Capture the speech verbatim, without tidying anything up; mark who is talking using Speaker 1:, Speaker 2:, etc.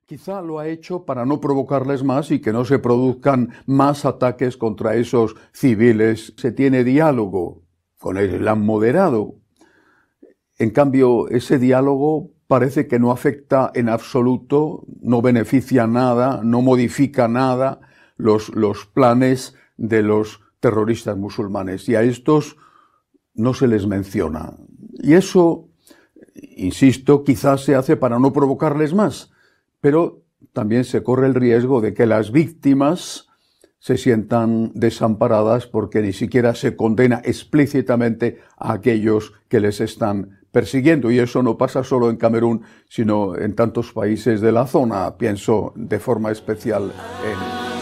Speaker 1: Quizá lo ha hecho para no provocarles más y que no se produzcan más ataques contra esos civiles. Se tiene diálogo con el Islam moderado. En cambio, ese diálogo parece que no afecta en absoluto, no beneficia nada, no modifica nada los, los planes de los terroristas musulmanes. Y a estos no se les menciona. Y eso, insisto, quizás se hace para no provocarles más. Pero también se corre el riesgo de que las víctimas se sientan desamparadas porque ni siquiera se condena explícitamente a aquellos que les están persiguiendo. Y eso no pasa solo en Camerún, sino en tantos países de la zona. Pienso de forma especial en